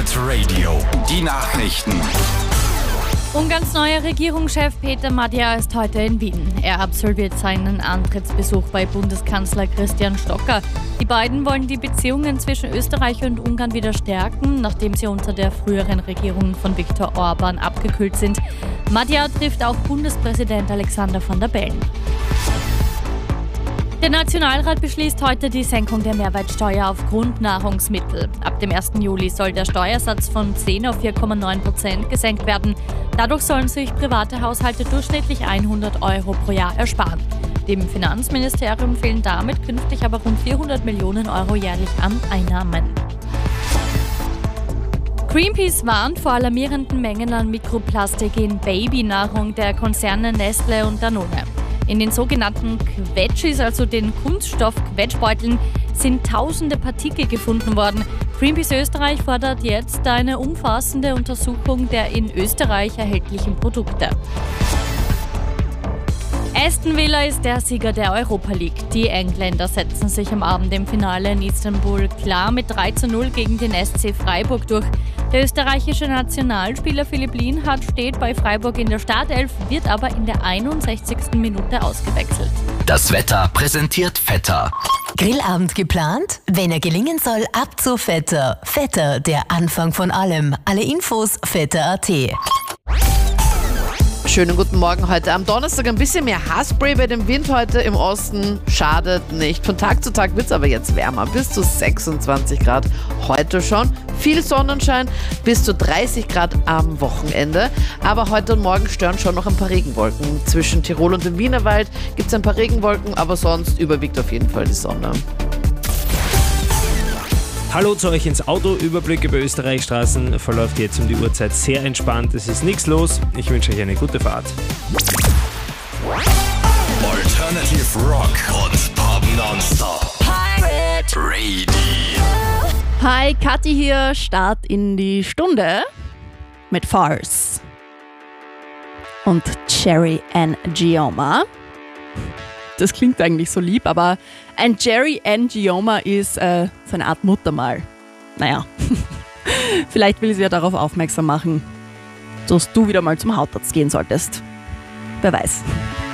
Pirate Radio. Die Nachrichten. Ungarns neuer Regierungschef Peter Magyar ist heute in Wien. Er absolviert seinen Antrittsbesuch bei Bundeskanzler Christian Stocker. Die beiden wollen die Beziehungen zwischen Österreich und Ungarn wieder stärken, nachdem sie unter der früheren Regierung von Viktor Orban abgekühlt sind. Magyar trifft auch Bundespräsident Alexander Van der Bellen. Der Nationalrat beschließt heute die Senkung der Mehrwertsteuer auf Grundnahrungsmittel. Ab dem 1. Juli soll der Steuersatz von 10 auf 4,9% gesenkt werden. Dadurch sollen sich private Haushalte durchschnittlich 100 Euro pro Jahr ersparen. Dem Finanzministerium fehlen damit künftig aber rund 400 Millionen Euro jährlich an Einnahmen. Greenpeace warnt vor alarmierenden Mengen an Mikroplastik in Babynahrung der Konzerne Nestle und Danone. In den sogenannten Quetschis, also den Kunststoff-Quetschbeuteln, sind tausende Partikel gefunden worden. Greenpeace Österreich fordert jetzt eine umfassende Untersuchung der in Österreich erhältlichen Produkte. Aston Villa ist der Sieger der Europa League. Die Engländer setzen sich am Abend im Finale in Istanbul klar mit 3:0 gegen den SC Freiburg durch. Der österreichische Nationalspieler Philipp Lienhardt steht bei Freiburg in der Startelf, wird aber in der 61. Minute ausgewechselt. Das Wetter präsentiert Vetter. Grillabend geplant? Wenn er gelingen soll, ab zu Vetter. Vetter, der Anfang von allem. Alle Infos vetter.at. Schönen guten Morgen heute am Donnerstag. Ein bisschen mehr Haarspray bei dem Wind heute im Osten schadet nicht. Von Tag zu Tag wird es aber jetzt wärmer. Bis zu 26 Grad heute schon. Viel Sonnenschein, bis zu 30 Grad am Wochenende. Aber heute und morgen stören schon noch ein paar Regenwolken. Zwischen Tirol und dem Wienerwald gibt es ein paar Regenwolken, aber sonst überwiegt auf jeden Fall die Sonne. Hallo zu euch ins Auto. Überblick über Österreichs Straßen verläuft jetzt um die Uhrzeit sehr entspannt. Es ist nichts los. Ich wünsche euch eine gute Fahrt. Alternative Rock und Pop Nonstop. Pirate Radio. Hi, Kathi hier. Start in die Stunde mit Farce und Jerry and Gioma. Das klingt eigentlich so lieb, aber ein Jerry and Gioma ist so eine Art Muttermal. Naja, vielleicht will sie ja darauf aufmerksam machen, dass du wieder mal zum Hautarzt gehen solltest. Wer weiß.